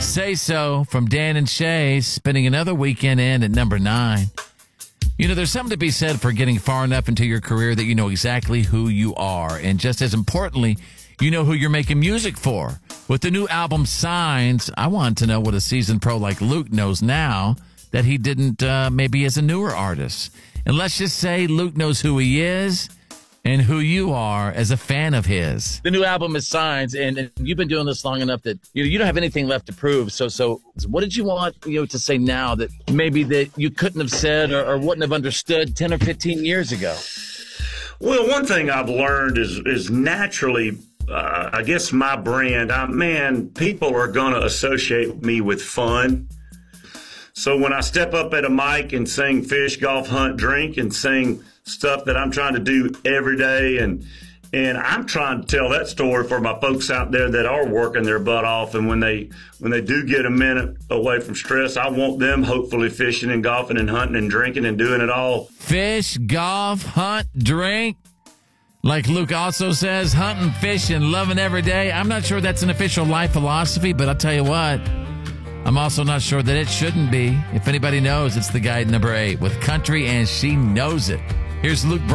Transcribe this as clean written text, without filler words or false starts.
Say So from Dan and Shay, spending another weekend in at number 9. You know, there's something to be said for getting far enough into your career that you know exactly who you are. And just as importantly, you know who you're making music for. With the new album Signs, I want to know what a seasoned pro like Luke knows now that he didn't maybe as a newer artist. And let's just say Luke knows who he is and who you are as a fan of his. The new album is Signs, and you've been doing this long enough that you don't have anything left to prove. So what did you want to say now that maybe that you couldn't have said or wouldn't have understood 10 or 15 years ago? Well, one thing I've learned is naturally, I guess my brand, people are going to associate me with fun. So when I step up at a mic and sing Fish, Golf, Hunt, Drink and sing stuff that I'm trying to do every day, and I'm trying to tell that story for my folks out there that are working their butt off, and when they do get a minute away from stress, I want them hopefully fishing and golfing and hunting and drinking and doing it all. Fish, golf, hunt, drink. Like Luke also says, hunting, fishing, loving every day. I'm not sure that's an official life philosophy, but I'll tell you what, I'm also not sure that it shouldn't be. If anybody knows, it's the guy at number 8 with Country, and she knows it. Here's Luke